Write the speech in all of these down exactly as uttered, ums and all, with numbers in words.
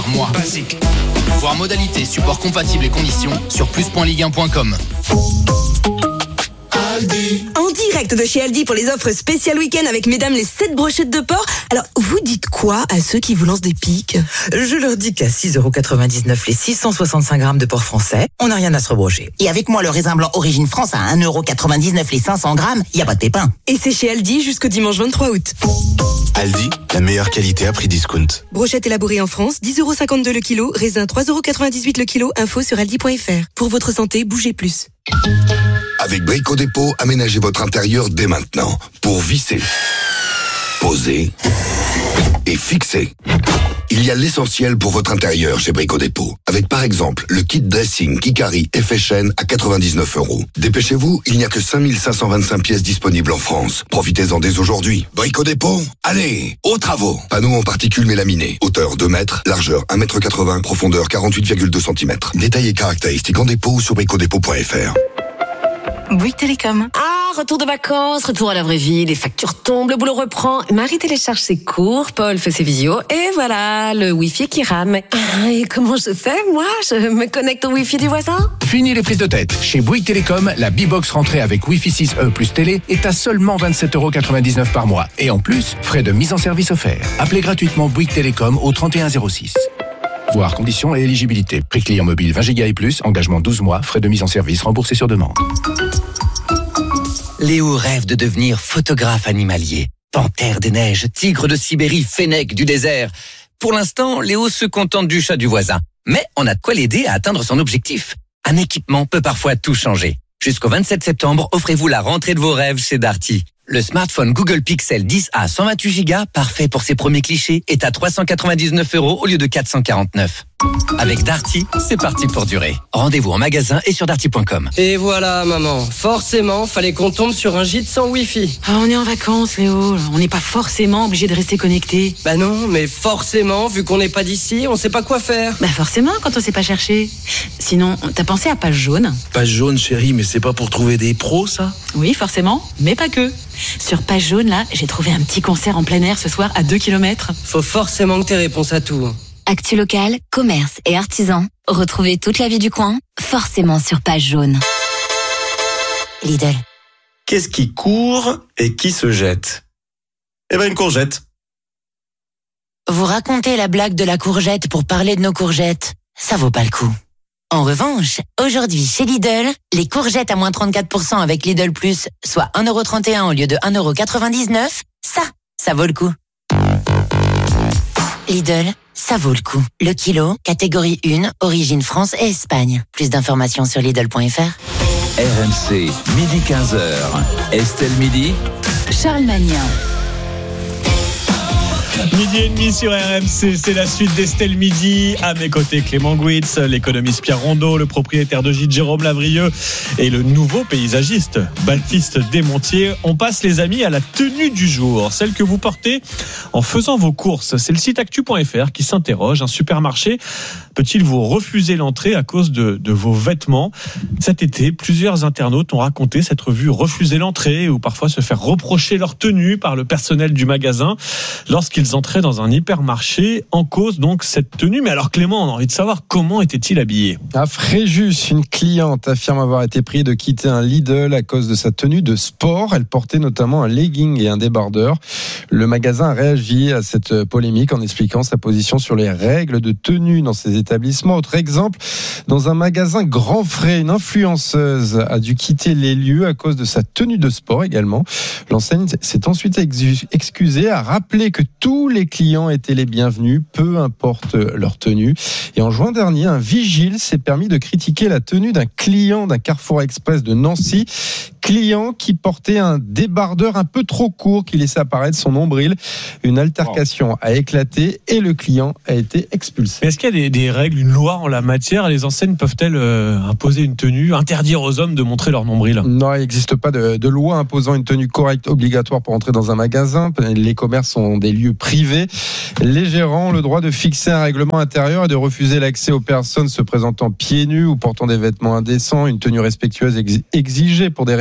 Moi, basique. Voir modalité, support compatible et conditions sur plus point ligue un point com. Aldi. En direct de chez Aldi pour les offres spéciales week-end avec mesdames les sept brochettes de porc. Alors, vous dites quoi à ceux qui vous lancent des piques ? Je leur dis qu'à six euros quatre-vingt-dix-neuf les six cent soixante-cinq grammes de porc français, on n'a rien à se rebrocher. Et avec moi, le raisin blanc Origine France à un euro quatre-vingt-dix-neuf les cinq cents grammes, il n'y a pas de pépin. Et c'est chez Aldi jusqu'au dimanche vingt-trois août. Aldi, la meilleure qualité à prix discount. Brochette élaborée en France, dix euros cinquante-deux le kilo, raisin trois euros quatre-vingt-dix-huit le kilo, info sur aldi point fr. Pour votre santé, bougez plus. Avec Brico Dépôt, aménagez votre intérieur dès maintenant pour visser, poser et fixer. Il y a l'essentiel pour votre intérieur chez Brico Dépôt. Avec par exemple le kit dressing Kikari Effet Chêne à quatre-vingt-dix-neuf euros. Dépêchez-vous, il n'y a que cinq mille cinq cent vingt-cinq pièces disponibles en France. Profitez-en dès aujourd'hui. Brico Dépôt, allez, aux travaux. Panneau en particules mélaminées. Hauteur deux mètres, largeur un mètre quatre-vingts, profondeur quarante-huit virgule deux centimètres. Détails et caractéristiques en dépôt ou sur brico dépôt point fr. Bouygues Télécom. Ah, retour de vacances, retour à la vraie vie, les factures tombent, le boulot reprend. Marie télécharge ses cours, Paul fait ses visios, et voilà, le Wi-Fi qui rame. Ah, et comment je fais, moi ? Je me connecte au Wi-Fi du voisin ? Fini les prises de tête. Chez Bouygues Télécom, la B-Box rentrée avec Wi-Fi six E plus télé est à seulement vingt-sept euros quatre-vingt-dix-neuf par mois. Et en plus, frais de mise en service offerts. Appelez gratuitement Bouygues Télécom au trente et un zéro six. Voir conditions et éligibilité. Prix client mobile vingt giga et plus, engagement douze mois, frais de mise en service remboursés sur demande. Léo rêve de devenir photographe animalier. Panthère des neiges, tigre de Sibérie, fennec du désert. Pour l'instant, Léo se contente du chat du voisin. Mais on a de quoi l'aider à atteindre son objectif. Un équipement peut parfois tout changer. Jusqu'au vingt-sept septembre, offrez-vous la rentrée de vos rêves chez Darty. Le smartphone Google Pixel dix A cent vingt-huit giga, parfait pour ses premiers clichés, est à trois cent quatre-vingt-dix-neuf euros au lieu de quatre cent quarante-neuf. Avec Darty, c'est parti pour durer. Rendez-vous en magasin et sur darty point com. Et voilà, maman. Forcément, fallait qu'on tombe sur un gîte sans Wi-Fi. Ah, on est en vacances, Léo. On n'est pas forcément obligé de rester connecté. Bah non, mais forcément, vu qu'on n'est pas d'ici, on sait pas quoi faire. Bah forcément, quand on sait pas chercher. Sinon, t'as pensé à Page Jaune ? Page Jaune, chérie, mais c'est pas pour trouver des pros, ça ? Oui, forcément, mais pas que. Sur Page Jaune, là, j'ai trouvé un petit concert en plein air ce soir à deux kilomètres. Faut forcément que t'aies réponse à tout. Actu local, commerce et artisans. Retrouvez toute la vie du coin, forcément sur Page Jaune. Lidl. Qu'est-ce qui court et qui se jette ? Eh ben une courgette. Vous racontez la blague de la courgette pour parler de nos courgettes. Ça vaut pas le coup. En revanche, aujourd'hui chez Lidl, les courgettes à moins trente-quatre pour cent avec Lidl Plus, soit un euro trente et un au lieu de un euro quatre-vingt-dix-neuf, ça, ça vaut le coup. Lidl, ça vaut le coup. Le kilo, catégorie un, origine France et Espagne. Plus d'informations sur lidl point fr. R M C, midi quinze heures. Estelle Midi. Charles Magnin. Midi et demi sur R M C, c'est la suite d'Estelle Midi. À mes côtés, Clément Gouitz, l'économiste Pierre Rondeau, le propriétaire de gîte Jérôme Lavrieux et le nouveau paysagiste Baptiste Desmontiers. On passe, les amis, à la tenue du jour, celle que vous portez en faisant vos courses. C'est le site actu point fr qui s'interroge. Un supermarché peut-il vous refuser l'entrée à cause de, de vos vêtements ? Cet été, plusieurs internautes ont raconté s'être vus refuser l'entrée ou parfois se faire reprocher leur tenue par le personnel du magasin lorsqu'ils entraient dans un hypermarché. En cause donc cette tenue. Mais alors Clément, on a envie de savoir comment était-il habillé ? À Fréjus, une cliente affirme avoir été priée de quitter un Lidl à cause de sa tenue de sport. Elle portait notamment un legging et un débardeur. Le magasin a réagi à cette polémique en expliquant sa position sur les règles de tenue dans ses établissements. Autre exemple, dans un magasin Grand Frais, une influenceuse a dû quitter les lieux à cause de sa tenue de sport également. L'enseigne s'est ensuite excusée, a rappelé que tous les clients étaient les bienvenus, peu importe leur tenue. Et en juin dernier, un vigile s'est permis de critiquer la tenue d'un client d'un Carrefour Express de Nancy. Client qui portait un débardeur un peu trop court qui laissait apparaître son nombril. Une altercation a éclaté et le client a été expulsé. Est-ce qu'il y a des, des règles, une loi en la matière ? Les enseignes peuvent-elles euh, imposer une tenue, interdire aux hommes de montrer leur nombril ? Non, il n'existe pas de, de loi imposant une tenue correcte obligatoire pour entrer dans un magasin. Les commerces sont des lieux privés. Les gérants ont le droit de fixer un règlement intérieur et de refuser l'accès aux personnes se présentant pieds nus ou portant des vêtements indécents. Une tenue respectueuse ex- exigée pour des raisons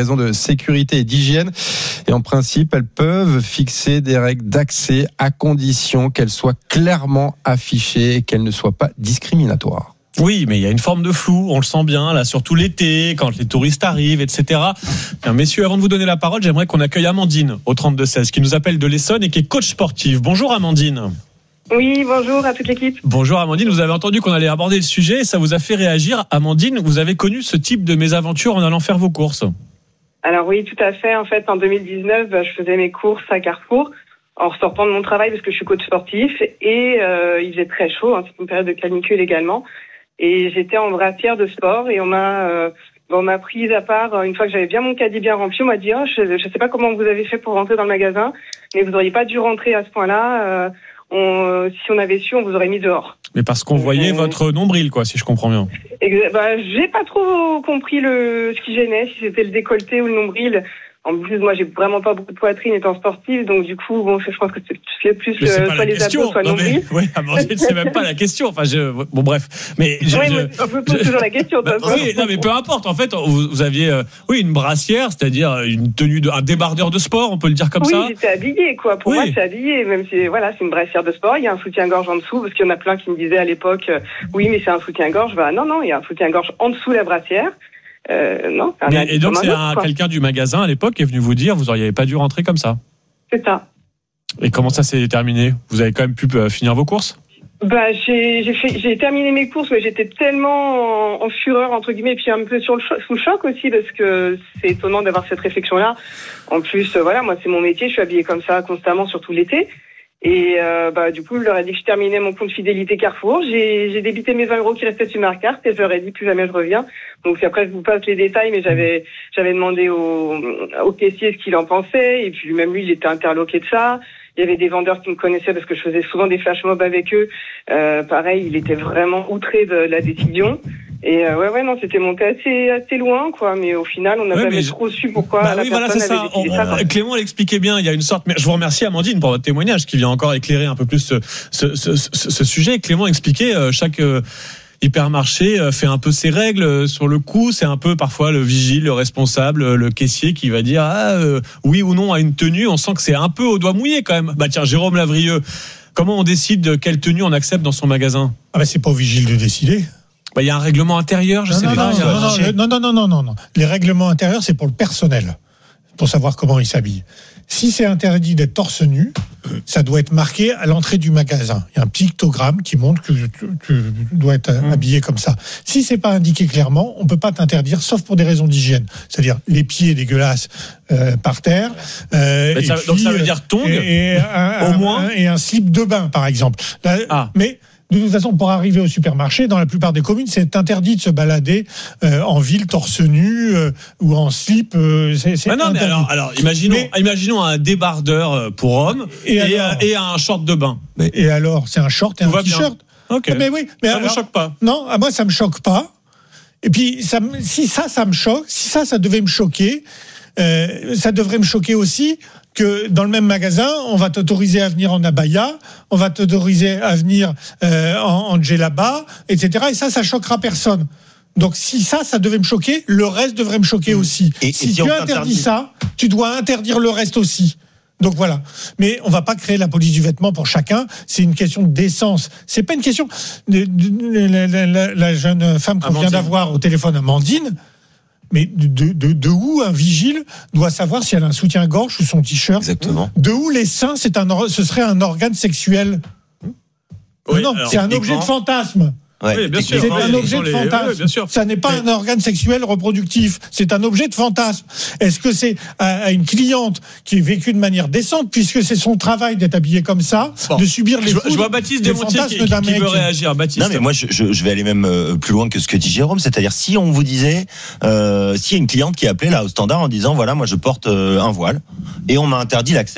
raisons de sécurité et d'hygiène. Et en principe, elles peuvent fixer des règles d'accès à condition qu'elles soient clairement affichées et qu'elles ne soient pas discriminatoires. Oui, mais il y a une forme de flou, on le sent bien, là, surtout l'été, quand les touristes arrivent, et cetera. Bien, messieurs, avant de vous donner la parole, j'aimerais qu'on accueille Amandine au trente-deux seize, qui nous appelle de l'Essonne et qui est coach sportive. Bonjour Amandine. Oui, bonjour à toute l'équipe. Bonjour Amandine, vous avez entendu qu'on allait aborder le sujet et ça vous a fait réagir. Amandine, vous avez connu ce type de mésaventure en allant faire vos courses? Alors oui, tout à fait. En fait, en deux mille dix-neuf, je faisais mes courses à Carrefour en ressortant de mon travail parce que je suis coach sportif et euh, il faisait très chaud, hein, c'est une période de canicule également. Et j'étais en brassière de sport et on m'a, euh, on m'a prise à part une fois que j'avais bien mon caddie bien rempli. On m'a dit, oh, je ne sais pas comment vous avez fait pour rentrer dans le magasin, mais vous n'auriez pas dû rentrer à ce point-là. Euh, on, si on avait su, on vous aurait mis dehors. Mais parce qu'on voyait euh, votre nombril, quoi, si je comprends bien. Exa- bah, j'ai pas trop compris le ce qui gênait, si c'était le décolleté ou le nombril. En plus, moi, j'ai vraiment pas beaucoup de poitrine étant sportive, donc du coup, bon, je pense que c'est plus mais c'est euh, pas soit la les question. abdos, soit le Non, mais, nombril. oui, Amandine, c'est même pas la question. Enfin, je, bon, bref. Mais je, oui, je, moi, on peut poser toujours la question. bah, oui, non, mais peu importe. En fait, vous, vous aviez, euh, oui, une brassière, c'est-à-dire une tenue de, un débardeur de sport, on peut le dire comme oui, ça. Oui, j'étais habillée, quoi. Pour oui. moi, c'est habillé, même si, voilà, c'est une brassière de sport. Il y a un soutien-gorge en dessous, parce qu'il y en a plein qui me disaient à l'époque, euh, oui, mais c'est un soutien-gorge. Bah, non, non, il y a un soutien-gorge en dessous de la brassière. Euh, non, mais, et donc, c'est autre, un, quoi. quelqu'un du magasin à l'époque qui est venu vous dire, vous auriez pas dû rentrer comme ça. C'est ça. Et comment ça s'est terminé? Vous avez quand même pu euh, finir vos courses? Bah, j'ai, j'ai fait, j'ai terminé mes courses, mais j'étais tellement en, en fureur, entre guillemets, et puis un peu sur le choc, sous le choc aussi, parce que c'est étonnant d'avoir cette réflexion-là. En plus, euh, voilà, moi, c'est mon métier, je suis habillée comme ça constamment, surtout l'été. Et euh, bah du coup, je leur ai dit que je terminais mon compte fidélité Carrefour. J'ai, j'ai débité mes vingt euros qui restaient sur ma carte et je leur ai dit plus jamais je reviens. Donc après, je vous passe les détails, mais j'avais j'avais demandé au, au caissier ce qu'il en pensait. Et puis même lui, il était interloqué de ça. Il y avait des vendeurs qui me connaissaient parce que je faisais souvent des flash mobs avec eux. Euh, pareil, il était vraiment outré de la décision. Et euh, ouais, ouais, non, c'était monté assez, assez loin, quoi. Mais au final, on n'a ouais, jamais je... trop su pourquoi bah la oui, personne voilà, c'est avait ça. décidé On, ça. Quoi. Clément l'expliquait bien. Il y a une sorte. Mais je vous remercie, Amandine, pour votre témoignage qui vient encore éclairer un peu plus ce, ce, ce, ce, ce sujet. Clément expliquait euh, chaque euh, hypermarché euh, fait un peu ses règles euh, sur le coup. C'est un peu parfois le vigile, le responsable, le caissier qui va dire ah euh, oui ou non à une tenue. On sent que c'est un peu au doigt mouillé quand même. Bah tiens, Jérôme Lavrieux, comment on décide de quelle tenue on accepte dans son magasin? Ah bah c'est pas au vigile de décider. Bah, il y a un règlement intérieur, je non, sais non, pas. Non, non, non, non, non, non, non, non. Les règlements intérieurs, c'est pour le personnel, pour savoir comment ils s'habillent. Si c'est interdit d'être torse nu, ça doit être marqué à l'entrée du magasin. Il y a un pictogramme qui montre que tu, tu dois être mmh. habillé comme ça. Si c'est pas indiqué clairement, on peut pas t'interdire, sauf pour des raisons d'hygiène. C'est-à-dire les pieds dégueulasses euh, par terre. Euh, mais ça, et donc puis, ça veut dire tongs, et, et un, au un, moins, un, et un slip de bain, par exemple. Là, ah. Mais de toute façon, pour arriver au supermarché, dans la plupart des communes, c'est interdit de se balader euh, en ville torse nu euh, ou en slip. Euh, c'est, c'est ah non, mais alors, alors, imaginons, mais, imaginons un débardeur pour homme et, et, alors, et un short de bain. Mais, et alors, c'est un short et un t-shirt. Okay. Mais oui, mais ça alors, me choque pas. Non, à moi ça me choque pas. Et puis, ça, si ça, ça me choque, si ça, ça devait me choquer, euh, ça devrait me choquer aussi. Que dans le même magasin, on va t'autoriser à venir en abaya, on va t'autoriser à venir euh, en, en djellaba, et cetera. Et ça, ça choquera personne. Donc si ça, ça devait me choquer, le reste devrait me choquer aussi. Et, si, et si tu interdis ça, tu dois interdire le reste aussi. Donc voilà. Mais on va pas créer la police du vêtement pour chacun. C'est une question de décence. C'est pas une question. De, de, de, la, la, la, la jeune femme qu'on Amandine. vient d'avoir au téléphone, Amandine. Mais de, de, de où un vigile doit savoir si elle a un soutien-gorge ou son t-shirt? Exactement. De où les seins, c'est un, ce serait un organe sexuel? Oui, non, c'est un objet de fantasme. Ouais, oui, bien sûr. C'est un objet de les... fantasme. Oui, bien sûr. Ça n'est pas mais... un organe sexuel reproductif. C'est un objet de fantasme. Est-ce que c'est à une cliente qui est vécue de manière décente, puisque c'est son travail d'être habillée comme ça, bon. de subir les je, foudres, je vois Baptiste Desmontiers qui, qui, qui veut réagir. Baptiste. Non, mais moi, je, je, je vais aller même plus loin que ce que dit Jérôme. C'est-à-dire, si on vous disait, euh, s'il y a une cliente qui appelait là au standard en disant, voilà, moi, je porte euh, un voile et on m'a interdit l'accès.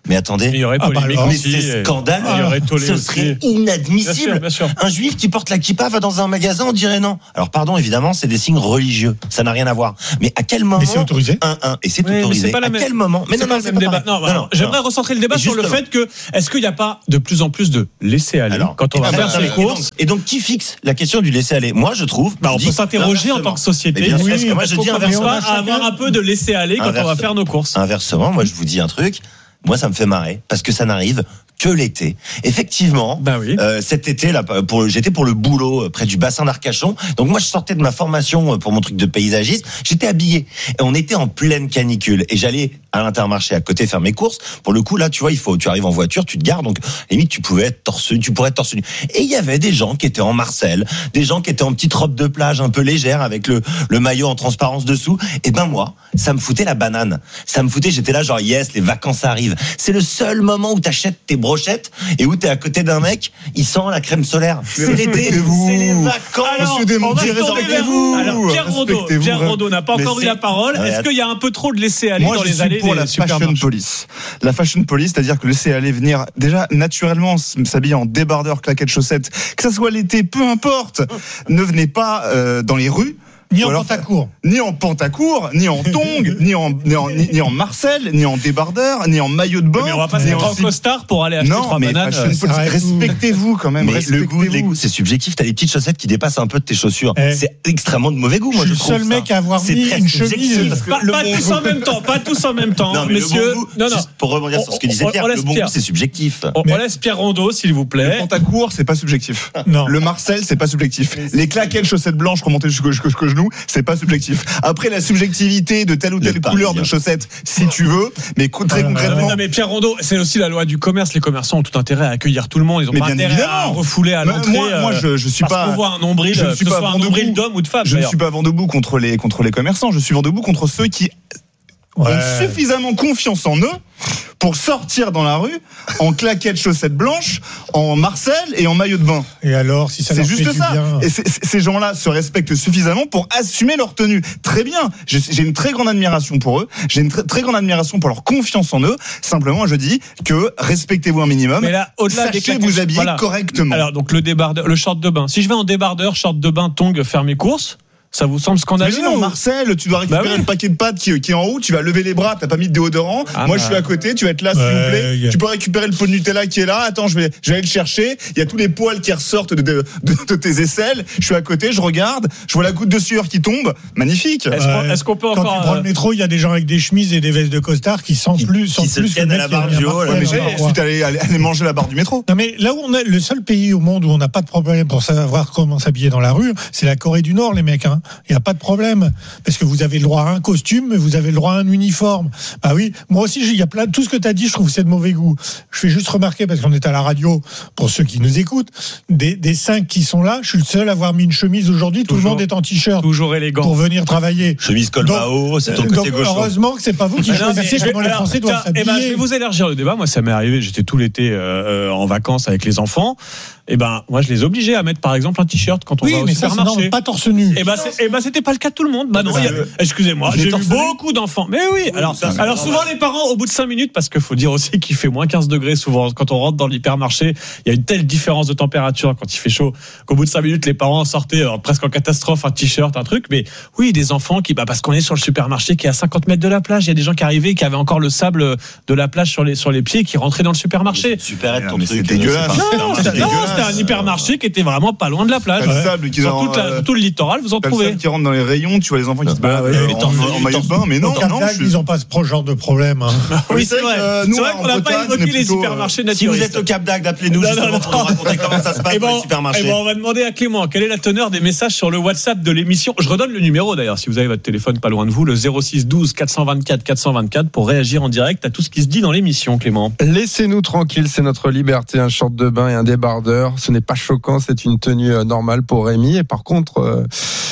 Mais attendez, il y aurait ah bah polémique alors, mais aussi, c'est scandaleux. il y aurait tollé Ce aussi. serait inadmissible. Bien sûr, bien sûr. Un juif qui porte la kippa va dans un magasin, on dirait non. Alors pardon, évidemment, c'est des signes religieux, ça n'a rien à voir. Mais à quel moment Mais c'est autorisé. Un, un, et c'est Oui, mais autorisé. c'est pas la à même- quel moment Mais c'est non, pas non, le c'est même pas débat. pareil. Non, bah, Non, non, j'aimerais non. recentrer le débat Et sur le justement. fait que est-ce qu'il n'y a pas de plus en plus de laisser aller Alors, quand on et va ben, faire attendez, ses et donc- courses. Et donc, qui fixe la question du laisser aller? Moi, je trouve. Bah, on je peut dis s'interroger en inversement. tant que société. Mais bien sûr, Oui, parce que moi, je est-ce dis qu'on inversement. commence pas à avoir un peu de laisser aller quand on va Inversement. faire nos courses. Inversement, moi, je vous dis un truc. Moi, ça me fait marrer parce que ça n'arrive que l'été. Effectivement, bah oui. euh, cet été là, pour, j'étais pour le boulot euh, près du bassin d'Arcachon. Donc moi, je sortais de ma formation euh, pour mon truc de paysagiste. J'étais habillé et on était en pleine canicule et j'allais à l'Intermarché à côté faire mes courses. Pour le coup, là, tu vois, il faut, tu arrives en voiture, tu te gares, donc limite tu pouvais être torse, tu pourrais être torse nu. Et il y avait des gens qui étaient en Marcel, des gens qui étaient en petite robe de plage un peu légère avec le le maillot en transparence dessous. Et ben moi, ça me foutait la banane. Ça me foutait, j'étais là genre yes, les vacances arrivent. C'est le seul moment où t'achètes tes brochettes et où t'es à côté d'un mec, il sent la crème solaire. C'est l'été, c'est les vacances. Alors, Monsieur Desmond, on va se tourner vers vous. Alors, Pierre Rondeau, Respectez-vous. Pierre Rondeau n'a pas Mais encore eu c'est- la parole. Ouais, Est-ce qu'il y a un peu trop de laisser aller Moi, dans je les suis allées pour des la fashion supermarchés? police. La fashion police, c'est-à-dire que laisser aller venir, déjà, naturellement, s'habiller en débardeur, claquettes, chaussettes, que ça soit l'été, peu importe, ne venez pas euh, dans les rues. Ni Ou en alors- pantacourt. Ni en pantacourt, ni en tongs, ni en, ni en, ni, ni en Marcel, ni en débardeur, ni en maillot de bain. Mais on va pas se ni mettre en slip. costard pour aller acheter Non, trois mais bananes. fashion euh, police, arrête. respectez-vous quand même, Mais le goût, les respectez-vous. goûts, c'est subjectif. T'as des petites chaussettes qui dépassent un peu de tes chaussures. Eh. C'est extrêmement de mauvais goût, moi Je je, suis le trouve seul ça. mec à avoir C'est mis très une subjectif, chemise. parce que Pas, le pas bon tous goût- en même temps, pas tous en même temps, Non, mais messieurs. le bon goût, non, non. juste pour rebondir sur ce que disait On- on- Pierre, on laisse le bon Pierre. goût, c'est subjectif. On, on laisse Pierre Rondeau, s'il vous Le plaît. pantacourt, c'est pas subjectif. Non. Le Marcel, c'est pas subjectif. Les claquettes, chaussettes blanches remontées jusqu'au jusqu'au genou, c'est pas subjectif. Après, la subjectivité de telle ou telle Le couleur de pareil. chaussettes, si tu veux, mais co- très Ah, Non, concrètement. mais, non, mais Pierre Rondeau, c'est aussi la loi du commerce. Les commerçants ont tout intérêt à accueillir tout le monde. Ils ont Mais pas bien intérêt à évidemment. refouler à Mais l'entrée. moi- moi, je- je suis parce pas- qu'on voit un nombril, je ne que suis ce pas soit un vent nombril debout. d'homme ou de femme. Je ne d'ailleurs. suis pas vent debout contre les, contre les commerçants, je suis vent debout contre ceux qui Ouais. ont suffisamment confiance en eux pour sortir dans la rue en claquettes, chaussettes blanches, en Marcel et en maillot de bain. Et alors, si ça C'est leur fait juste du ça. bien. Et c'est- c'est- ces gens-là se respectent suffisamment pour assumer leur tenue. Très bien. Je- J'ai une très grande admiration pour eux. J'ai une très, très grande admiration pour leur confiance en eux. Simplement, je dis que respectez-vous un minimum. Mais là, au-delà des Sachez claquettes, vous habiller voilà. correctement. Alors, donc le débardeur, le short de bain. Si je vais en débardeur, short de bain, tongs, faire mes courses, ça vous semble scandaleux? Imagine en ou- Marcel, tu dois récupérer Bah oui. le paquet de pâtes qui, qui est en haut, tu vas lever les bras, t'as pas mis de déodorant. Ah Moi, bah. je suis à côté, tu vas être là, s'il Ouais, vous plaît. yeah. Tu peux récupérer le pot de Nutella qui est là. Attends, je vais, je vais aller le chercher. Il y a tous les poils qui ressortent de, de, de, de tes aisselles. Je suis à côté, je regarde, je vois la goutte de sueur qui tombe. Magnifique. Est-ce qu'on- est-ce qu'on peut Quand encore, tu prends euh, le métro, il y a des gens avec des chemises et des vestes de costard qui sentent plus, sentent se plus que tiennent le à mec la qui a barre mis du un haut, là, marteau. Mais Ouais, j'ai ouais. ensuite aller, aller, aller manger la barre du métro. Non mais là où on a le seul pays au monde où on n'a pas de problème pour savoir comment s'habiller dans la rue, c'est la Corée du Nord, les mecs. Hein. Il n'y a pas de problème parce que vous avez le droit à un costume, mais vous avez le droit à un uniforme. Bah oui, moi aussi, il y a plein tout ce que tu as dit, je trouve que c'est de mauvais goût. Je fais juste remarquer parce qu'on est à la radio, pour ceux qui nous écoutent, des, des cinq qui sont là, je suis le seul à avoir mis une chemise aujourd'hui. Tout le Toujours. monde est en t-shirt Toujours élégant. pour venir travailler. Chemise col Donc- bas haut, c'est ton Donc côté gauche. heureusement que c'est pas vous qui Ah non, mais choisissez je vais- comment les alors, Français doivent tiens, eh ben, je vais s'habiller. vous élargir le débat. Moi, ça m'est arrivé. J'étais tout l'été euh, euh, en vacances avec les enfants. Et ben, moi, je les obligeais à mettre, par exemple, un t-shirt quand on Oui, va au mais ça, c'est supermarché. non, pas torse nu. Et ben, c'est- eh ben, c'était pas le cas de tout le monde. Bah non, il y a- excusez-moi, J'ai j'ai eu torse nu. beaucoup d'enfants. Mais oui, alors, ça, c'est alors normal. souvent les parents, au bout de cinq minutes, parce qu'il faut dire aussi qu'il fait moins quinze degrés souvent quand on rentre dans l'hypermarché, il y a une telle différence de température quand il fait chaud qu'au bout de cinq minutes, les parents sortaient alors, presque en catastrophe, un t-shirt, un truc. Mais oui, des enfants qui, bah, parce qu'on est sur le supermarché qui est à cinquante mètres de la plage, il y a des gens qui arrivaient qui avaient encore le sable de la plage sur les sur les pieds, qui rentraient dans le supermarché. Super, ton mais truc. c'est dégueulasse. c'est pas- Non, c'est c'était non, dégueulasse. c'était un hypermarché qui était vraiment pas loin de la plage. T'as le sable qui Sur, dans, toute la- euh, sur tout le littoral, vous en T'as le trouvez. sable qui rentre dans les rayons, tu vois les enfants qui se baladent ouais, euh, mais en, torse- en maillot de bain, mais non, Au Cap non, d'Agde, je- ils n'ont pas ce genre de problème. Hein. Oui, c'est c'est vrai vrai. que, euh, nous, C'est vrai en qu'on n'a pas Bretagne, évoqué on est les plutôt, supermarchés Si naturistes. vous êtes au Cap d'Agde, appelez-nous Non, justement non, pour nous raconter comment ça se passe Eh dans ben, les supermarchés. eh ben, on va demander à Clément quelle est la teneur des messages sur le WhatsApp de l'émission. Je redonne le numéro d'ailleurs, si vous avez votre téléphone pas loin de vous, le zéro six douze quatre cent vingt-quatre quatre cent vingt-quatre pour réagir en direct à tout ce qui se dit dans l'émission, Clément. Laissez-nous tranquilles, c'est notre liberté, un short de bain et un débardeur. Ce n'est pas choquant, c'est une tenue euh, normale pour Rémi. Et par contre, euh,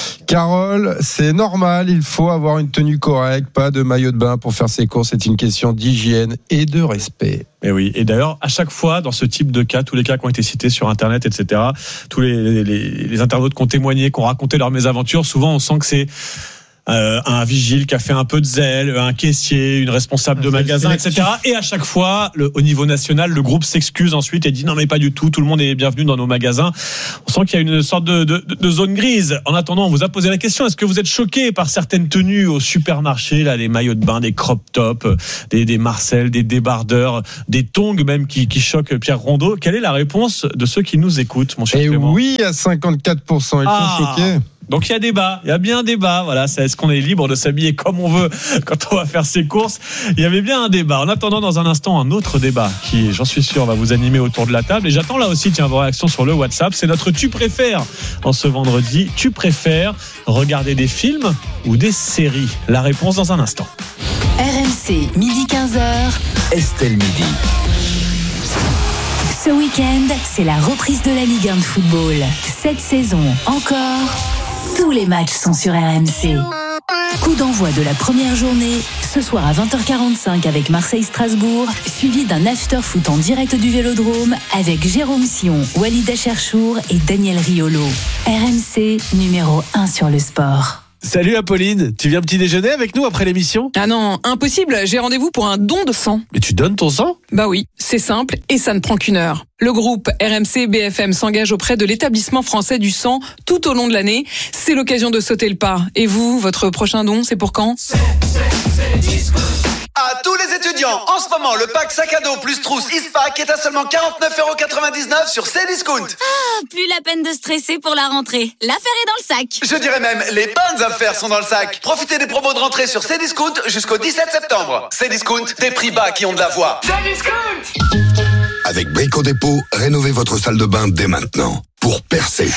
Carole, c'est normal, il faut avoir une tenue correcte, pas de maillot de bain pour faire ses courses. C'est une question d'hygiène et de respect. Et oui. Et d'ailleurs, à chaque fois, dans ce type de cas, tous les cas qui ont été cités sur Internet, et cetera, tous les, les, les internautes qui ont témoigné, qui ont raconté leurs mésaventures, souvent on sent que c'est Euh, un vigile qui a fait un peu de zèle, un caissier, une responsable de magasin, et cetera. Et à chaque fois, le, au niveau national, le groupe s'excuse ensuite et dit non mais pas du tout, tout le monde est bienvenu dans nos magasins. On sent qu'il y a une sorte de, de, de zone grise. En attendant, on vous a posé la question, est-ce que vous êtes choqué par certaines tenues au supermarché, là, des maillots de bain, des crop tops, des, des Marcel, des débardeurs, des tongs même qui, qui choquent Pierre Rondeau? Quelle est la réponse de ceux qui nous écoutent, mon cher Et Clément? oui, à cinquante-quatre pour cent, ils Ah. sont choqués. Donc il y a débat, il y a bien un débat. Voilà, c'est, est-ce qu'on est libre de s'habiller comme on veut quand on va faire ses courses? Il y avait bien un débat. En attendant, dans un instant, un autre débat qui, j'en suis sûr, va vous animer autour de la table. Et j'attends là aussi, tiens, vos réactions sur le WhatsApp. C'est notre Tu préfères en ce vendredi. Tu préfères regarder des films ou des séries? La réponse dans un instant. R M C, midi quinze heures. Estelle Midi. Ce week-end, c'est la reprise de la Ligue un de football. Cette saison encore, tous les matchs sont sur R M C. Coup d'envoi de la première journée, ce soir à vingt heures quarante-cinq avec Marseille-Strasbourg, suivi d'un after-foot en direct du Vélodrome avec Jérôme Sion, Walid Acharchour et Daniel Riolo. R M C, numéro un sur le sport. Salut Apolline, tu viens petit déjeuner avec nous après l'émission? Ah non, impossible, j'ai rendez-vous pour un don de sang. Mais tu donnes ton sang? Bah oui, c'est simple et ça ne prend qu'une heure. Le groupe R M C B F M s'engage auprès de l'établissement français du sang tout au long de l'année. C'est l'occasion de sauter le pas. Et vous, votre prochain don, c'est pour quand? C'est, c'est, c'est à tous les étudiants, en ce moment, le pack sac à dos plus trousse Eastpak est à seulement quarante-neuf euros quatre-vingt-dix-neuf sur Cdiscount. Ah, plus la peine de stresser pour la rentrée. L'affaire est dans le sac. Je dirais même, les bonnes affaires sont dans le sac. Profitez des promos de rentrée sur Cdiscount jusqu'au dix-sept septembre. Cdiscount, des prix bas qui ont de la voix. Cdiscount. Avec Brico Dépôt, rénovez votre salle de bain dès maintenant. Pour percer,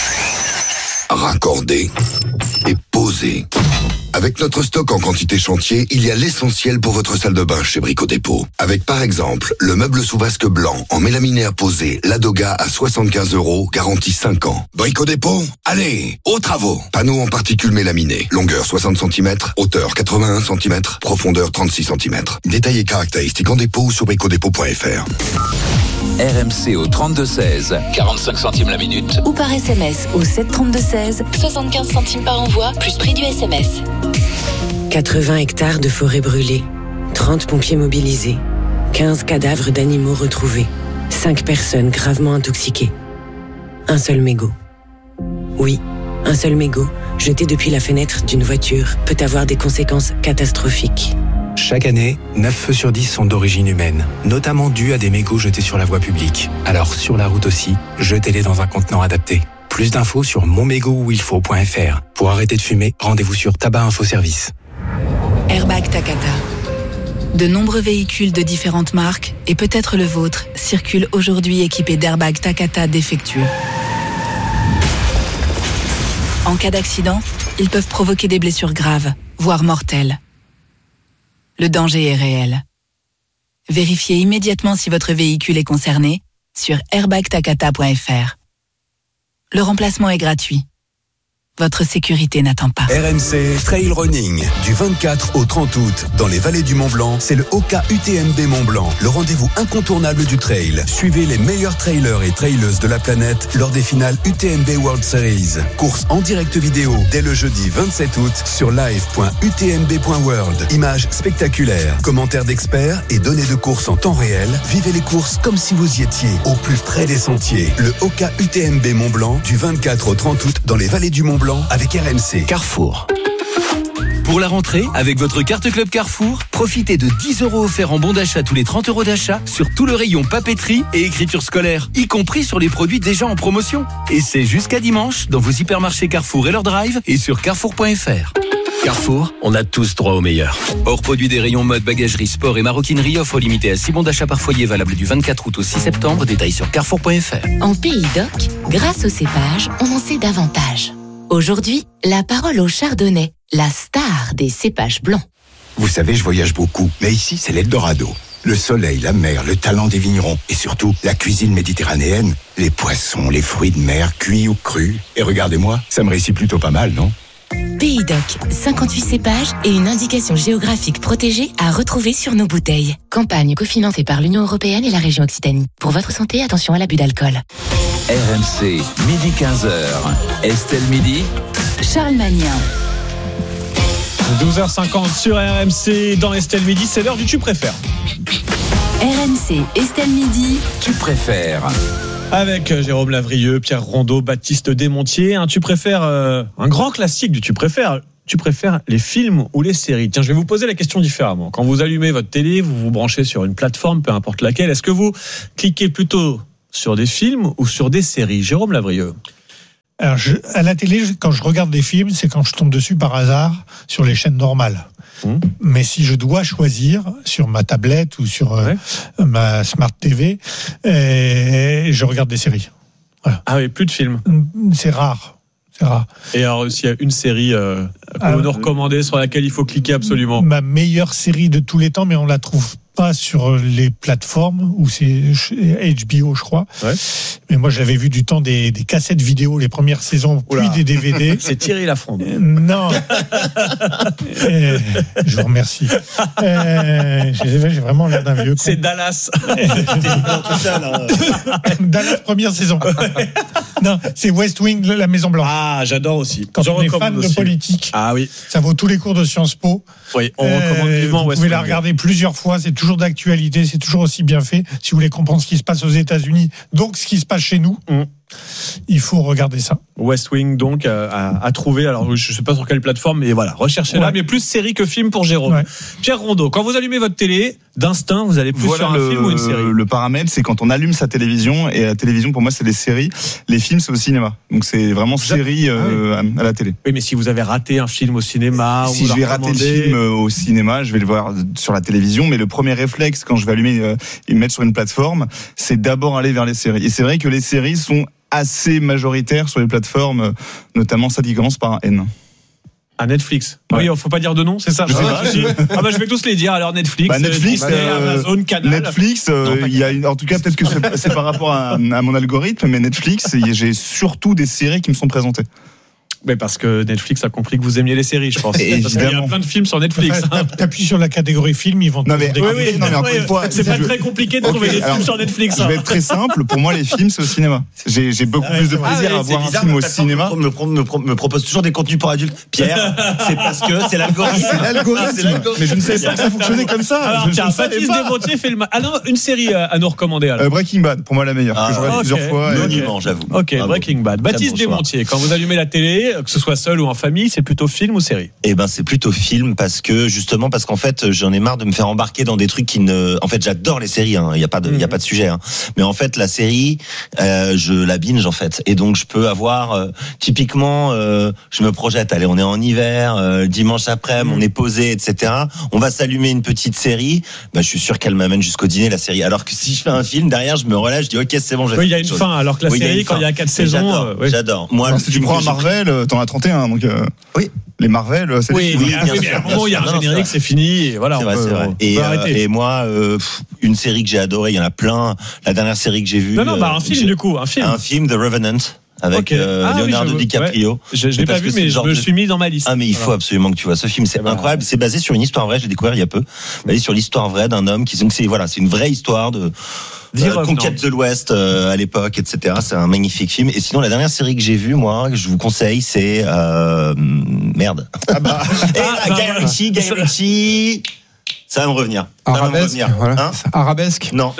raccorder et poser. Avec notre stock en quantité chantier, il y a l'essentiel pour votre salle de bain chez Brico Dépôt. Avec par exemple, le meuble sous vasque blanc en mélaminé à poser, Ladoga à soixante-quinze euros, garantie cinq ans. Brico Dépôt, allez, aux travaux. Panneau en particules mélaminées, longueur soixante centimètres, hauteur quatre-vingt-un centimètres, profondeur trente-six centimètres. Détails et caractéristiques en dépôt ou sur bricodépôt point f r. R M C au trente-deux seize, quarante-cinq centimes la minute. Ou par S M S au sept trente-deux seize, soixante-quinze centimes par envoi, plus prix du S M S. quatre-vingts hectares de forêt brûlée, trente pompiers mobilisés, quinze cadavres d'animaux retrouvés, cinq personnes gravement intoxiquées. Un seul mégot. Oui, un seul mégot, jeté depuis la fenêtre d'une voiture, peut avoir des conséquences catastrophiques. Chaque année, neuf feux sur dix sont d'origine humaine, notamment dus à des mégots jetés sur la voie publique. Alors sur la route aussi, jetez-les dans un contenant adapté. Plus d'infos sur mon mégot où il faut point f r. Pour arrêter de fumer, rendez-vous sur Tabac Info Service. Airbag Takata. De nombreux véhicules de différentes marques, et peut-être le vôtre, circulent aujourd'hui équipés d'airbags Takata défectueux. En cas d'accident, ils peuvent provoquer des blessures graves, voire mortelles. Le danger est réel. Vérifiez immédiatement si votre véhicule est concerné sur airbag takata point f r. Le remplacement est gratuit. Votre sécurité n'attend pas. R M C Trail Running, du vingt-quatre au trente août, dans les vallées du Mont-Blanc, c'est le Oka U T M B Mont-Blanc, le rendez-vous incontournable du trail. Suivez les meilleurs trailers et traileuses de la planète lors des finales U T M B World Series. Course en direct vidéo dès le jeudi vingt-sept août sur live point u t m b point world. Images spectaculaires, commentaires d'experts et données de course en temps réel. Vivez les courses comme si vous y étiez, au plus près des sentiers. Le Oka U T M B Mont-Blanc, du vingt-quatre au trente août, dans les vallées du Mont-Blanc, avec R M C. Carrefour. Pour la rentrée, avec votre carte Club Carrefour, profitez de dix euros offerts en bon d'achat tous les trente euros d'achat sur tout le rayon papeterie et écriture scolaire, y compris sur les produits déjà en promotion. Et c'est jusqu'à dimanche dans vos hypermarchés Carrefour et leur drive et sur carrefour point f r. Carrefour, on a tous droit au meilleur. Hors produit des rayons mode, bagagerie, sport et maroquinerie, offre limitée à six bons d'achat par foyer valable du vingt-quatre août au six septembre. Détails sur carrefour point f r. En Pays d'Oc, grâce au cépage, on en sait davantage. Aujourd'hui, la parole au chardonnay, la star des cépages blancs. Vous savez, je voyage beaucoup, mais ici, c'est l'Eldorado. Le soleil, la mer, le talent des vignerons et surtout la cuisine méditerranéenne, les poissons, les fruits de mer, cuits ou crus. Et regardez-moi, ça me réussit plutôt pas mal, non ? Pays d'Oc, cinquante-huit cépages et une indication géographique protégée à retrouver sur nos bouteilles. Campagne cofinancée par l'Union européenne et la région Occitanie. Pour votre santé, attention à l'abus d'alcool. R M C, midi quinze heures. Estelle Midi. Charles Magnin. douze heures cinquante sur R M C dans Estelle Midi, c'est l'heure du tu préfères. R M C, Estelle Midi. Tu préfères. Avec Jérôme Lavrieux, Pierre Rondeau, Baptiste Desmontiers. Un tu préfères, euh, un grand classique du tu préfères. Tu préfères les films ou les séries ? Tiens, je vais vous poser la question différemment. Quand vous allumez votre télé, vous vous branchez sur une plateforme, peu importe laquelle. Est-ce que vous cliquez plutôt sur des films ou sur des séries ? Jérôme Lavrieux. Alors, je, à la télé, quand je regarde des films, c'est quand je tombe dessus par hasard sur les chaînes normales. Mmh. Mais si je dois choisir sur ma tablette ou sur ouais. euh, ma Smart T V, euh, je regarde des séries. Voilà. Ah oui, plus de films. C'est rare. C'est rare. Et alors, s'il y a une série euh, que ah, vous nous recommandez, sur laquelle il faut cliquer absolument ? Ma meilleure série de tous les temps, mais on la trouve pas sur les plateformes, où c'est H B O, je crois. Ouais. Mais moi, j'avais vu du temps des, des cassettes vidéo, les premières saisons, puis Oula. des D V D. C'est Thierry Lafronde. Euh, non. euh, je vous remercie. Euh, j'ai, j'ai vraiment l'air d'un vieux con. C'est Dallas. tout ça, là. Dallas, première saison. Non, c'est West Wing, la Maison Blanche. Ah, j'adore aussi. Quand je on est fan aussi. de politique, ah oui, ça vaut tous les cours de Sciences Po. Oui, on euh, recommande vivement West Wing. Vous pouvez la regarder plusieurs fois, c'est toujours d'actualité, c'est toujours aussi bien fait. Si vous voulez comprendre ce qui se passe aux États-Unis, donc ce qui se passe chez nous, mmh. il faut regarder ça. West Wing, donc, à, à trouver. Alors, je ne sais pas sur quelle plateforme, mais voilà, recherchez-la. Ouais. Mais plus série que film pour Jérôme. Ouais. Pierre Rondeau, quand vous allumez votre télé, d'instinct, vous allez plus voilà sur un le, film ou une série ? Le paramètre, c'est quand on allume sa télévision, et la télévision, pour moi, c'est les séries. Les films, c'est au cinéma. Donc, c'est vraiment série euh, ah oui. à, à la télé. Oui, mais si vous avez raté un film au cinéma, si je vais rater le film au cinéma, je vais le voir sur la télévision. Mais le premier réflexe, quand je vais allumer euh, et mettre sur une plateforme, c'est d'abord aller vers les séries. Et c'est vrai que les séries sont assez majoritaires sur les plateformes, notamment ça qui commence par un N. À Netflix. Ouais. Oui, il ne faut pas dire de nom, c'est ça. Je sais pas. Ah bah je vais tous les dire. Alors Netflix, bah Netflix, Disney, euh, Amazon, Canal. Netflix, euh, non, il y a une, en tout cas peut-être que c'est, c'est par rapport à, à mon algorithme, mais Netflix, j'ai surtout des séries qui me sont présentées. Mais parce que Netflix a compris que vous aimiez les séries, je pense. Et parce qu'il y a plein de films sur Netflix. Enfin, hein. T'appuies sur la catégorie film, ils vont. Non mais, oui, oui, non, mais encore une fois, c'est pas je... très compliqué de okay, trouver des alors, films sur Netflix. Je vais être très simple. Pour moi, les films, c'est au cinéma. J'ai, j'ai beaucoup ah, plus de plaisir ah, à voir un film au cinéma. Me, me, me, me propose toujours des contenus pour adultes. Pierre, c'est parce que c'est l'algorithme. C'est l'algorithme. C'est l'algorithme. Mais je ne savais pas que ça fonctionnait comme ça. Alors tiens, Baptiste Desmontiers fait le. Ah non, une série à nous recommander. Breaking Bad, pour moi la meilleure. Que j'aurais plusieurs fois. Monument, j'avoue. Ok, Breaking Bad. Baptiste Desmontiers, quand vous allumez la télé, que ce soit seul ou en famille, c'est plutôt film ou série ? Eh ben, c'est plutôt film parce que justement parce qu'en fait, j'en ai marre de me faire embarquer dans des trucs qui ne. En fait, j'adore les séries. Hein. Il y a pas de, il mmh. y a pas de sujet. Hein. Mais en fait, la série, euh, je la binge en fait, et donc je peux avoir euh, typiquement, euh, je me projette. Allez, on est en hiver, euh, dimanche après, mmh. on est posé, et cetera. On va s'allumer une petite série. Bah, je suis sûr qu'elle m'amène jusqu'au dîner la série. Alors que si je fais un film derrière, je me relâche, je dis ok, c'est bon. Oui, il y a une chose. fin. Alors que la oui, série, quand il y a quatre saisons, j'adore. Euh, oui. j'adore. Moi, non, si tu prends un Marvel, t'en as trente et un, donc. Euh... Oui. Les Marvel, c'est oui, oui, oui, mais à un moment, il y a un non, générique, c'est, c'est fini, et voilà. C'est on vrai, peut, c'est vrai. on et, peut euh, et moi, euh, une série que j'ai adorée, il y en a plein. La dernière série que j'ai vue. Non, non, bah, un film, du coup, un film. Un film, The Revenant. Avec okay. euh, ah, Leonardo oui, DiCaprio. Ouais. Je ne l'ai pas vu, mais je me le suis mis dans ma liste. Ah, mais il faut voilà. absolument que tu vois ce film. C'est bah, incroyable. C'est basé sur une histoire vraie. Je l'ai découvert il y a peu. Basé sur l'histoire vraie d'un homme qui, donc c'est voilà, c'est une vraie histoire de euh, conquête de l'Ouest euh, à l'époque, et cetera. C'est un magnifique film. Et sinon, la dernière série que j'ai vue, moi, que je vous conseille, c'est euh, merde. Ah bah. Et ah, là, Guy Ritchie, Guy Ritchie. Ça va me revenir. Ça Arabesque, va me revenir. Voilà. Hein Arabesque. Non.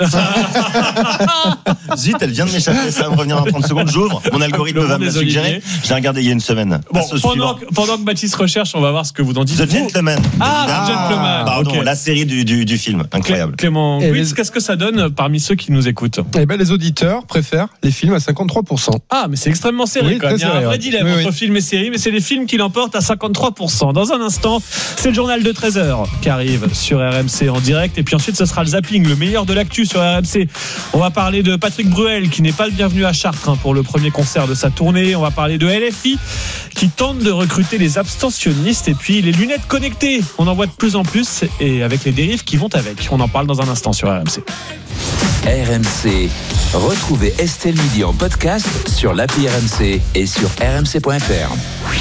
Zut, elle vient de m'échapper. Ça va me revenir dans trente secondes. J'ouvre. Mon algorithme va me la suggérer. Je l'ai regardé il y a une semaine. Bon, pendant, que, pendant que Baptiste recherche, on va voir ce que vous en dites. The Gentleman. Ah, The Gentleman. Pardon, okay. La série du, du, du film. Incroyable. Clément Guitz, les... qu'est-ce que ça donne parmi ceux qui nous écoutent ? Eh ben, les auditeurs préfèrent les films à cinquante-trois pour cent. Ah, mais c'est extrêmement serré. Oui, quand même. Il y a serré, un vrai dilemme oui, entre oui. film et série, mais c'est les films qui l'emportent à cinquante-trois pour cent. Dans un instant, c'est le journal de treize heures qui arrive sur R M C en direct. Et puis ensuite, ce sera le zapping, le meilleur de l'actu sur R M C. On va parler de Patrick Bruel, qui n'est pas le bienvenu à Chartres hein, pour le premier concert de sa tournée. On va parler de L F I, qui tente de recruter les abstentionnistes. Et puis les lunettes connectées, on en voit de plus en plus. Et avec les dérives qui vont avec. On en parle dans un instant sur R M C. R M C. Retrouvez Estelle Midi en podcast sur l'appli R M C et sur r m c point f r.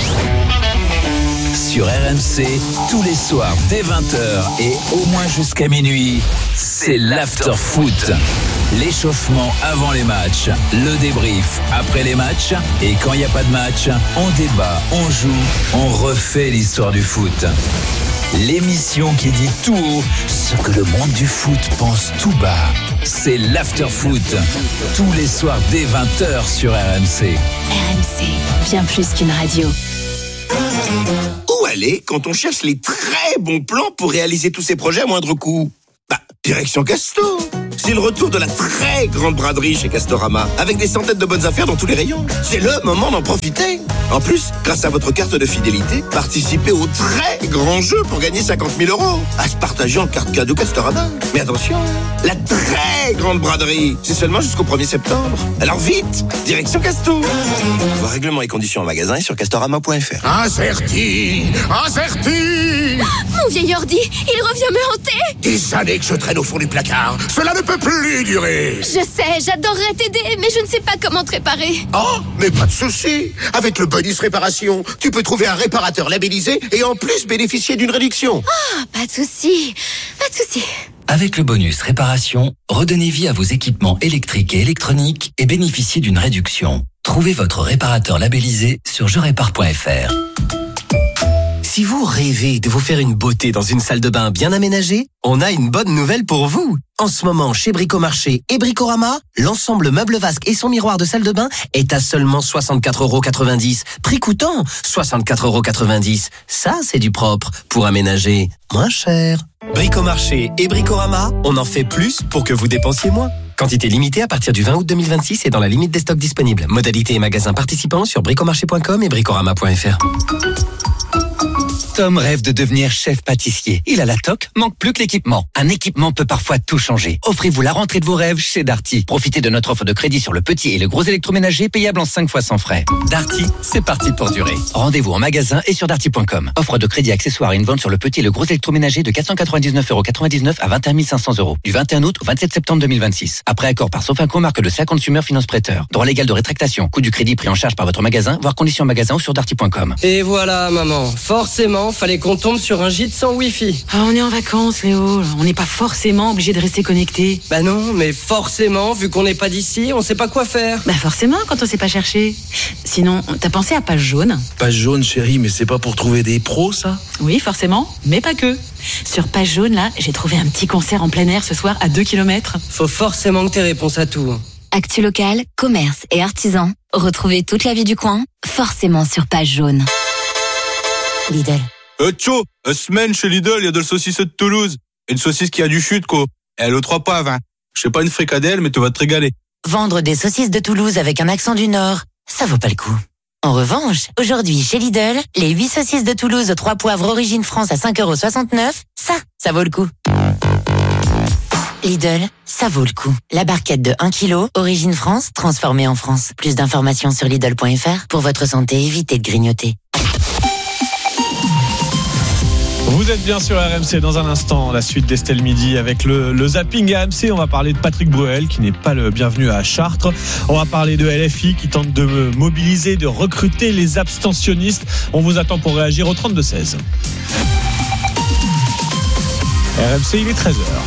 Sur R M C, tous les soirs dès vingt heures et au moins jusqu'à minuit, c'est l'After Foot. L'échauffement avant les matchs, le débrief après les matchs. Et quand il n'y a pas de match, on débat, on joue, on refait l'histoire du foot. L'émission qui dit tout haut ce que le monde du foot pense tout bas. C'est l'After-Foot. Tous les soirs dès vingt heures sur R M C. R M C, bien plus qu'une radio. Où aller quand on cherche les très bons plans pour réaliser tous ces projets à moindre coût? Bah, direction Castor. C'est le retour de la très grande braderie chez Castorama, avec des centaines de bonnes affaires dans tous les rayons. C'est le moment d'en profiter. En plus, grâce à votre carte de fidélité, participez au très grand jeu pour gagner cinquante mille euros. À se partager en carte cadeau Castorama. Mais attention, la très grande braderie, c'est seulement jusqu'au premier septembre. Alors vite, direction Castor. Voir règlements et conditions en magasin et sur castorama point f r. Incerti, incerti. Mon vieil ordi, il revient me hanter. Des années que je traîne au fond du placard. Cela ne peut plus durer. Je sais, j'adorerais t'aider, mais je ne sais pas comment te réparer. Oh, mais pas de souci. Avec le bonus réparation, tu peux trouver un réparateur labellisé et en plus bénéficier d'une réduction. Ah, pas de souci, pas de souci. Avec le bonus réparation, redonnez vie à vos équipements électriques et électroniques et bénéficiez d'une réduction. Trouvez votre réparateur labellisé sur je répare point f r. Si vous rêvez de vous faire une beauté dans une salle de bain bien aménagée, on a une bonne nouvelle pour vous. En ce moment, chez Bricomarché et Bricorama, l'ensemble meuble vasque et son miroir de salle de bain est à seulement soixante-quatre euros quatre-vingt-dix. Prix coûtant soixante-quatre euros quatre-vingt-dix. Ça, c'est du propre pour aménager moins cher. Bricomarché et Bricorama, on en fait plus pour que vous dépensiez moins. Quantité limitée à partir du vingt août deux mille vingt-six et dans la limite des stocks disponibles. Modalités et magasins participants sur bricomarché point com et bricorama point f r. Tom rêve de devenir chef pâtissier. Il a la toque, manque plus que l'équipement. Un équipement peut parfois tout changer. Offrez-vous la rentrée de vos rêves chez Darty. Profitez de notre offre de crédit sur le petit et le gros électroménager payable en cinq fois sans frais. Darty, c'est parti pour durer. Rendez-vous en magasin et sur darty point com. Offre de crédit accessoire et une vente sur le petit et le gros électroménager de quatre cent quatre-vingt-dix-neuf euros quatre-vingt-dix-neuf à vingt et un mille cinq cents euros. Du vingt et un août au vingt-sept septembre deux mille vingt-six. Après accord par Sofinco, marque de sa Consumer Finance Prêteur. Droit légal de rétractation. Coût du crédit pris en charge par votre magasin, voire conditions magasin ou sur darty point com. Et voilà, maman. Forcément, fallait qu'on tombe sur un gîte sans wifi. Ah, on est en vacances, Léo. On n'est pas forcément obligé de rester connecté. Bah non, mais forcément, vu qu'on n'est pas d'ici, on sait pas quoi faire. Bah forcément, quand on sait pas chercher. Sinon, t'as pensé à Page Jaune? Page Jaune, chérie, mais c'est pas pour trouver des pros, ça? Oui, forcément, mais pas que. Sur Page Jaune, là, j'ai trouvé un petit concert en plein air ce soir à deux kilomètres. Faut forcément que t'aies réponse à tout. Actu local, commerce et artisans. Retrouvez toute la vie du coin, forcément sur Page Jaune. Lidl. Euh, tcho, une semaine chez Lidl, il y a de la saucisse de Toulouse. Une saucisse qui a du chute, quoi. Elle aux trois poivres, hein. Je sais pas une fricadelle, mais tu vas te régaler. Vendre des saucisses de Toulouse avec un accent du Nord, ça vaut pas le coup. En revanche, aujourd'hui chez Lidl, les huit saucisses de Toulouse aux trois poivres origine France à cinq euros soixante-neuf, ça, ça vaut le coup. Lidl, ça vaut le coup. La barquette de un kilo, origine France, transformée en France. Plus d'informations sur lidl point f r. Pour votre santé, évitez de grignoter. Vous êtes bien sur R M C. Dans un instant, la suite d'Estelle Midi avec le, le zapping R M C. On va parler de Patrick Bruel qui n'est pas le bienvenu à Chartres. On va parler de L F I qui tente de mobiliser, de recruter les abstentionnistes. On vous attend pour réagir au trente-deux seize. R M C, il est treize heures.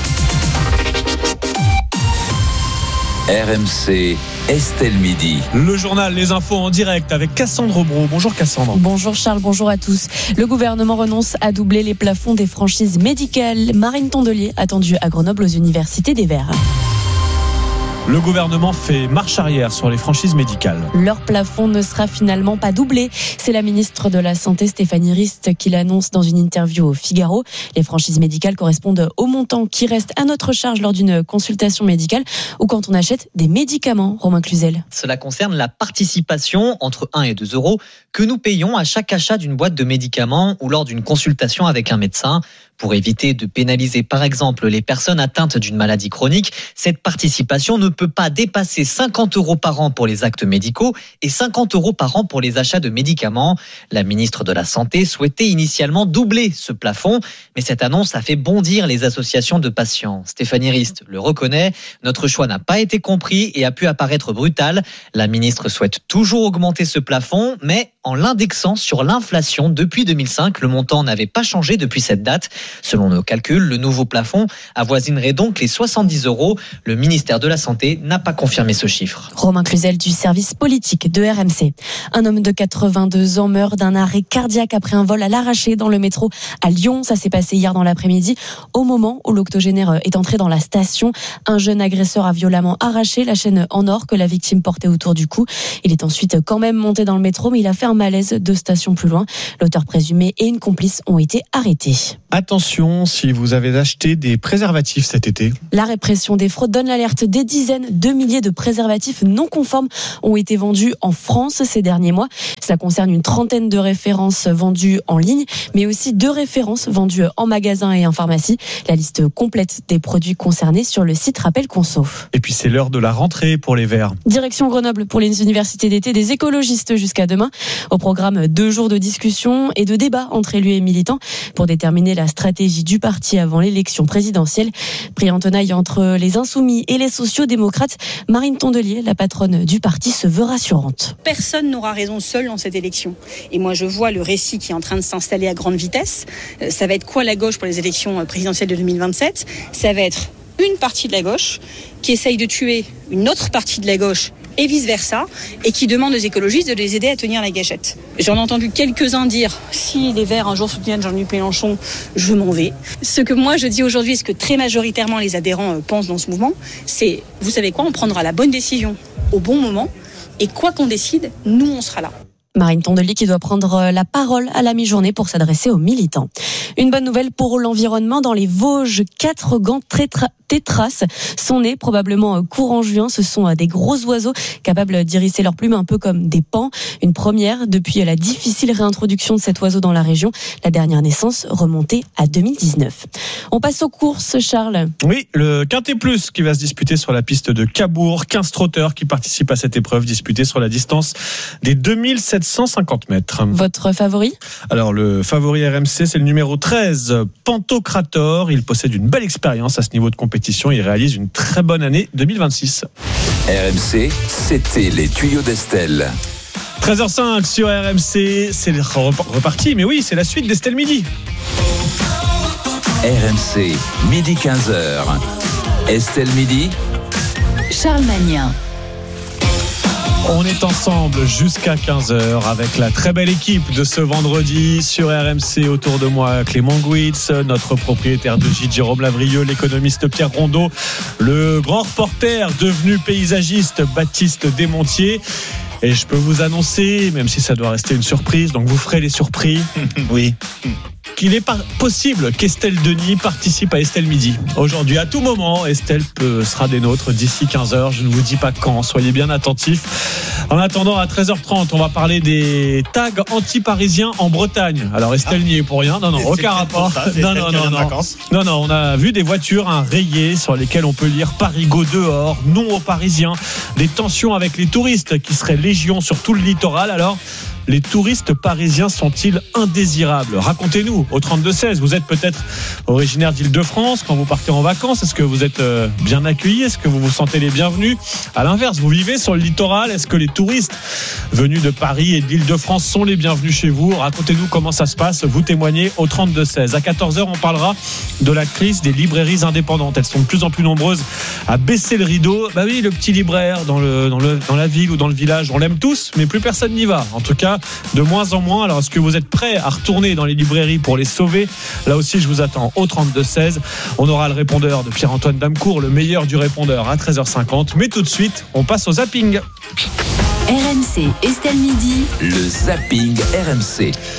R M C, Estelle Midi. Le journal, les infos en direct avec Cassandre Bro. Bonjour Cassandre. Bonjour Charles, bonjour à tous. Le gouvernement renonce à doubler les plafonds des franchises médicales. Marine Tondelier, attendue à Grenoble aux universités des Verts. Le gouvernement fait marche arrière sur les franchises médicales. Leur plafond ne sera finalement pas doublé. C'est la ministre de la Santé, Stéphanie Rist, qui l'annonce dans une interview au Figaro. Les franchises médicales correspondent au montant qui reste à notre charge lors d'une consultation médicale ou quand on achète des médicaments. Romain Cluzel. Cela concerne la participation entre un et deux euros que nous payons à chaque achat d'une boîte de médicaments ou lors d'une consultation avec un médecin. Pour éviter de pénaliser par exemple les personnes atteintes d'une maladie chronique, cette participation ne peut pas dépasser cinquante euros par an pour les actes médicaux et cinquante euros par an pour les achats de médicaments. La ministre de la Santé souhaitait initialement doubler ce plafond, mais cette annonce a fait bondir les associations de patients. Stéphanie Rist le reconnaît, notre choix n'a pas été compris et a pu apparaître brutal. La ministre souhaite toujours augmenter ce plafond, mais en l'indexant sur l'inflation. Depuis deux mille cinq, le montant n'avait pas changé depuis cette date. Selon nos calculs, le nouveau plafond avoisinerait donc les soixante-dix euros. Le ministère de la Santé n'a pas confirmé ce chiffre. Romain Cluzel du service politique de R M C. Un homme de quatre-vingt-deux ans meurt d'un arrêt cardiaque après un vol à l'arraché dans le métro à Lyon. Ça s'est passé hier dans l'après-midi. Au moment où l'octogénaire est entré dans la station, un jeune agresseur a violemment arraché la chaîne en or que la victime portait autour du cou. Il est ensuite quand même monté dans le métro, mais il a fait un malaise deux stations plus loin. L'auteur présumé et une complice ont été arrêtés. Attention si vous avez acheté des préservatifs cet été. La répression des fraudes donne l'alerte. Des dizaines de milliers de préservatifs non conformes ont été vendus en France ces derniers mois. Cela concerne une trentaine de références vendues en ligne, mais aussi deux références vendues en magasin et en pharmacie. La liste complète des produits concernés sur le site Rappel Conso. Et puis c'est l'heure de la rentrée pour les Verts. Direction Grenoble pour les universités d'été des écologistes jusqu'à demain. Au programme, deux jours de discussion et de débat entre élus et militants pour déterminer la stratégie du parti avant l'élection présidentielle. Pris en tenaille entre les insoumis et les sociaux-démocrates, Marine Tondelier, la patronne du parti, se veut rassurante. Personne n'aura raison seul dans cette élection. Et moi, je vois le récit qui est en train de s'installer à grande vitesse. Ça va être quoi la gauche pour les élections présidentielles de deux mille vingt-sept ? Ça va être une partie de la gauche qui essaye de tuer une autre partie de la gauche et vice-versa, et qui demande aux écologistes de les aider à tenir la gâchette. J'en ai entendu quelques-uns dire « si les Verts un jour soutiennent Jean-Luc Mélenchon, je m'en vais ». Ce que moi je dis aujourd'hui, ce que très majoritairement les adhérents pensent dans ce mouvement, c'est « vous savez quoi, on prendra la bonne décision au bon moment, et quoi qu'on décide, nous on sera là ». Marine Tondelier qui doit prendre la parole à la mi-journée pour s'adresser aux militants. Une bonne nouvelle pour l'environnement dans les Vosges. Quatre gants tétra- tétras sont nés probablement courant juin. Ce sont des gros oiseaux capables d'hérisser leurs plumes un peu comme des paons. Une première depuis la difficile réintroduction de cet oiseau dans la région. La dernière naissance remontée à deux mille dix-neuf. On passe aux courses, Charles. Oui, le Quintet Plus qui va se disputer sur la piste de Cabourg. quinze trotteurs qui participent à cette épreuve disputée sur la distance des deux mille sept cent cinquante mètres. Votre favori ? Alors le favori R M C, c'est le numéro treize, Pantocrator. Il possède une belle expérience à ce niveau de compétition. Il réalise une très bonne année deux mille vingt-six. R M C, c'était les tuyaux d'Estelle. treize heures cinq sur R M C, c'est reparti, mais oui, c'est la suite d'Estelle Midi. R M C, midi quinze heures. Estelle Midi. Charles Magnin. On est ensemble jusqu'à quinze heures avec la très belle équipe de ce vendredi sur R M C. Autour de moi, Clément Gouitz, notre propriétaire de gîte Jérôme Lavrieux, l'économiste Pierre Rondeau, le grand reporter devenu paysagiste Baptiste Desmontiers. Et je peux vous annoncer, même si ça doit rester une surprise, donc vous ferez les surpris. Oui. Qu'il est pas possible qu'Estelle Denis participe à Estelle Midi. Aujourd'hui, à tout moment, Estelle peut, sera des nôtres d'ici quinze heures. Je ne vous dis pas quand, soyez bien attentifs. En attendant, à treize heures trente, on va parler des tags anti-parisiens en Bretagne. Alors Estelle ah. n'y est pour rien, non, non, c'est aucun rapport. Ça, non, non, non, non. non, non, on a vu des voitures hein, rayées sur lesquelles on peut lire Parigo dehors, non aux Parisiens. Des tensions avec les touristes qui seraient légion sur tout le littoral. Alors, les touristes parisiens sont-ils indésirables ? Racontez-nous au trente-deux seize. Vous êtes peut-être originaire d'Île-de-France quand vous partez en vacances. Est-ce que vous êtes bien accueillis ? Est-ce que vous vous sentez les bienvenus ? À l'inverse, vous vivez sur le littoral. Est-ce que les touristes venus de Paris et de l'Île-de-France sont les bienvenus chez vous ? Racontez-nous comment ça se passe. Vous témoignez au trente-deux seize. À quatorze heures, on parlera de la crise des librairies indépendantes. Elles sont de plus en plus nombreuses à baisser le rideau. Bah oui, le petit libraire dans, le, dans, le, dans la ville ou dans le village, on l'aime tous, mais plus personne n'y va. En tout cas, de moins en moins. Alors, est-ce que vous êtes prêts à retourner dans les librairies pour les sauver ? Là aussi, je vous attends au trente-deux seize. On aura le répondeur de Pierre-Antoine Damecourt, le meilleur du répondeur à treize heures cinquante. Mais tout de suite, on passe au zapping. R M C, Estelle Midi. Le zapping R M C.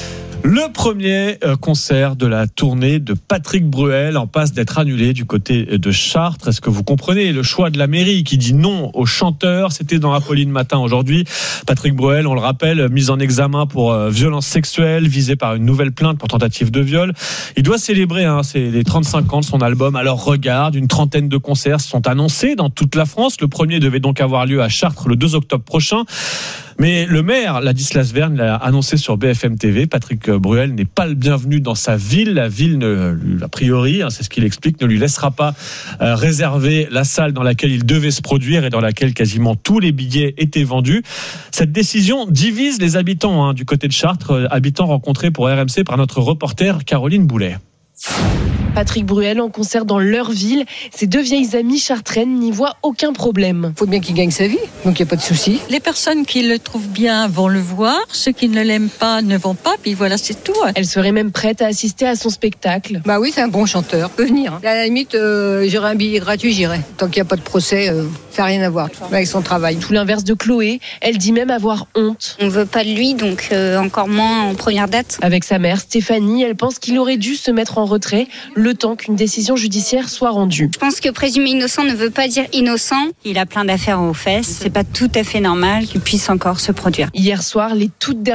Le premier concert de la tournée de Patrick Bruel en passe d'être annulé du côté de Chartres. Est-ce que vous comprenez le choix de la mairie qui dit non aux chanteurs? C'était dans Apolline Matin aujourd'hui. Patrick Bruel, on le rappelle, mis en examen pour violence sexuelle, visé par une nouvelle plainte pour tentative de viol. Il doit célébrer hein, c'est les trente-cinq ans de son album. Alors regarde, une trentaine de concerts sont annoncés dans toute la France. Le premier devait donc avoir lieu à Chartres le deux octobre prochain. Mais le maire, Ladislas Verne, l'a annoncé sur B F M T V. Patrick Bruel n'est pas le bienvenu dans sa ville. La ville, ne, a priori, hein, c'est ce qu'il explique, ne lui laissera pas euh, réserver la salle dans laquelle il devait se produire et dans laquelle quasiment tous les billets étaient vendus. Cette décision divise les habitants hein, du côté de Chartres, euh, habitants rencontrés pour R M C par notre reporter Caroline Boulet. Patrick Bruel en concert dans leur ville. Ses deux vieilles amies chartraines n'y voient aucun problème. Il faut bien qu'il gagne sa vie, donc il n'y a pas de souci. Les personnes qui le trouvent bien vont le voir, ceux qui ne l'aiment pas ne vont pas, puis voilà, c'est tout. Elle serait même prête à assister à son spectacle. Bah oui, c'est un bon chanteur, peut venir. À la limite, euh, j'aurais un billet gratuit, j'irai. Tant qu'il n'y a pas de procès, euh, ça n'a rien à voir avec son travail. Tout l'inverse de Chloé, elle dit même avoir honte. On ne veut pas de lui, donc euh, encore moins en première date. Avec sa mère, Stéphanie, elle pense qu'il aurait dû se mettre en retrait le temps qu'une décision judiciaire soit rendue. Je pense que présumer innocent ne veut pas dire innocent. Il a plein d'affaires aux fesses. C'est pas tout à fait normal qu'il puisse encore se produire. Hier soir, les toutes dernières